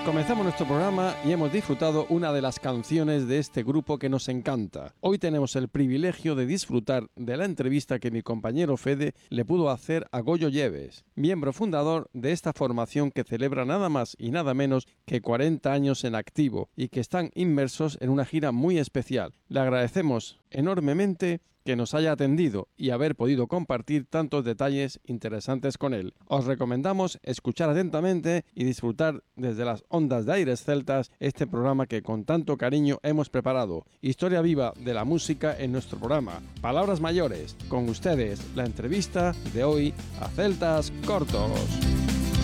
Comenzamos nuestro programa y hemos disfrutado una de las canciones de este grupo que nos encanta. Hoy tenemos el privilegio de disfrutar de la entrevista que mi compañero Fede le pudo hacer a Goyo Lleves, miembro fundador de esta formación que celebra nada más y nada menos que 40 años en activo y que están inmersos en una gira muy especial. Le agradecemos enormemente que nos haya atendido y haber podido compartir tantos detalles interesantes con él. Os recomendamos escuchar atentamente y disfrutar desde las ondas de Aires Celtas este programa que con tanto cariño hemos preparado. Historia viva de la música en nuestro programa. Palabras mayores. Con ustedes, la entrevista de hoy a Celtas Cortos.